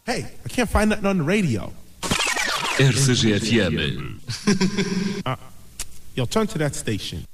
Hey, I can't find nothing on the radio. RCG-FM. Yo, turn to that station.